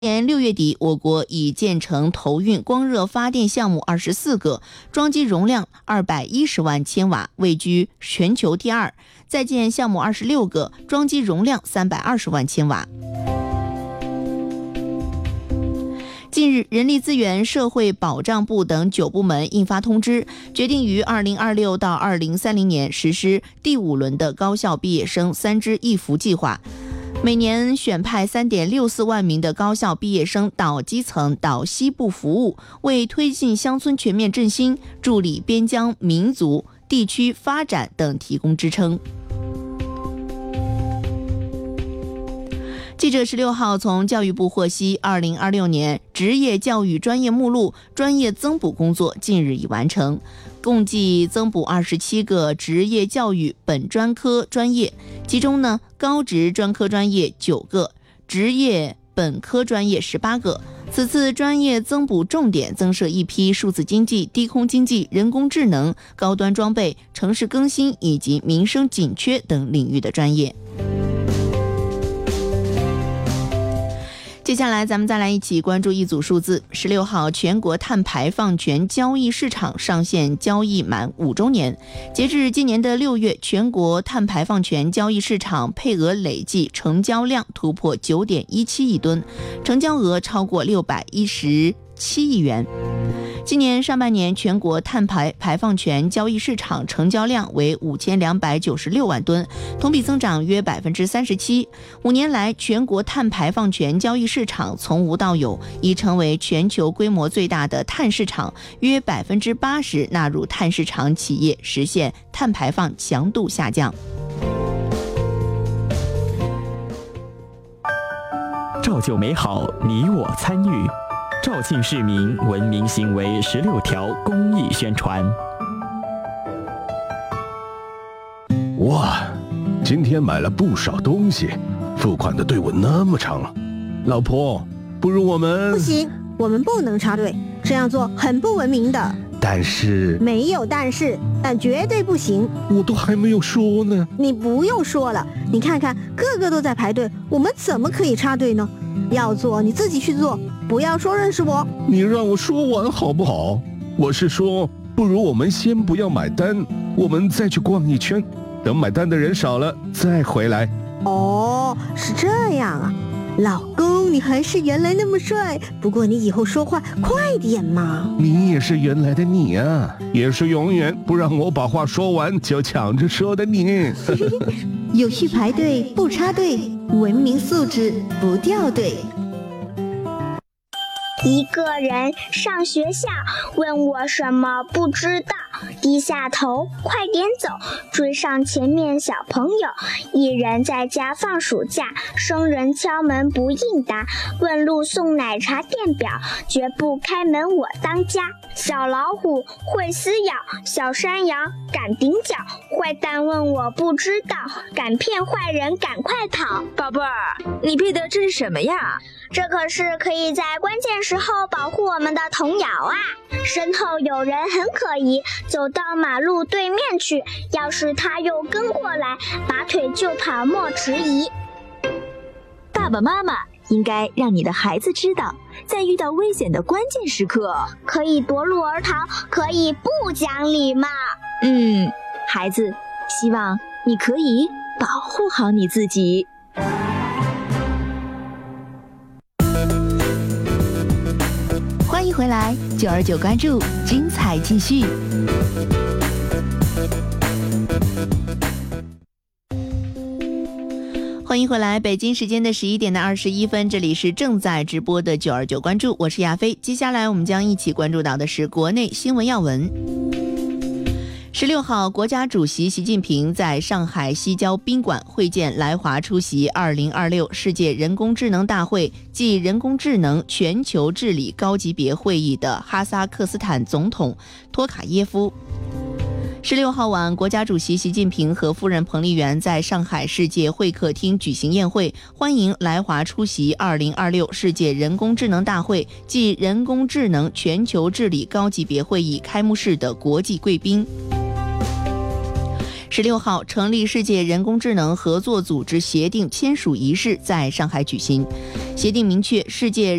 年6月底，我国已建成投运光热发电项目24个，装机容量210万千瓦，位居全球第2；在建项目26个，装机容量320万千瓦。近日，人力资源社会保障部等9部门印发通知，决定于2026到2030年实施第5轮的高校毕业生3支1扶计划。每年选派3.64万名的高校毕业生到基层、到西部服务，为推进乡村全面振兴、助力边疆民族、地区发展等提供支撑。记者16号从教育部获悉，2026年职业教育专业目录专业增补工作近日已完成，共计增补27个职业教育本专科专业，其中呢，高职专科专业9个，职业本科专业18个。此次专业增补重点增设一批数字经济、低空经济、人工智能、高端装备、城市更新以及民生紧缺等领域的专业。接下来咱们再来一起关注一组数字。16号，全国碳排放权交易市场上线交易满5周年。截至今年的6月，全国碳排放权交易市场配额累计成交量突破 9.17 亿吨，成交额超过617亿元。今年上半年，全国碳排放权交易市场成交量为5296万吨，同比增长约 37%。5年来，全国碳排放权交易市场从无到有，已成为全球规模最大的碳市场，约 80% 纳入碳市场企业实现碳排放强度下降。 造就美好，你我参与。肇庆市民文明行为16条公益宣传。 哇，今天买了不少东西，付款的队伍那么长。老婆，不如我们…… 不行，我们不能插队，这样做很不文明的。 但是…… 没有但是，但绝对不行。 我都还没有说呢。 你不用说了，你看看，个个都在排队，我们怎么可以插队呢？要做你自己去做，不要说认识我。 你让我说完好不好？我是说，不如我们先不要买单，我们再去逛一圈，等买单的人少了再回来。 哦，是这样啊。老公，你还是原来那么帅，不过你以后说话快点嘛。 你也是原来的你啊，也是永远不让我把话说完就抢着说的你。 有序排队不插队，文明素质不掉队。 一个人上学校，问我什么不知道，低下头，快点走，追上前面小朋友。一人在家放暑假，生人敲门不应答，问路送奶茶店表，绝不开门我当家。小老虎会撕咬，小山羊敢顶脚，坏蛋问我不知道，敢骗坏人赶快逃。 宝贝儿，你背的这是什么呀？ 这可是可以在关键时候保护我们的童谣啊！身后有人很可疑，走到马路对面去，要是他又跟过来，拔腿就跑莫迟疑。 爸爸妈妈应该让你的孩子知道，在遇到危险的关键时刻， 可以夺路而逃，可以不讲礼貌。 孩子，希望你可以保护好你自己。 欢迎回来，929关注，精彩继续。欢迎回来，北京时间的11点21分，这里是正在直播的929关注，我是亚飞。接下来我们将一起关注到的是国内新闻要闻。16号，国家主席习近平在上海西郊宾馆会见来华出席2026世界人工智能大会暨人工智能全球治理高级别会议的哈萨克斯坦总统托卡耶夫。16号晚，国家主席习近平和夫人彭丽媛在上海世界会客厅举行宴会，欢迎来华出席2026世界人工智能大会暨人工智能全球治理高级别会议开幕式的国际贵宾。 16号，成立世界人工智能合作组织协定签署仪式在上海举行。协定明确，世界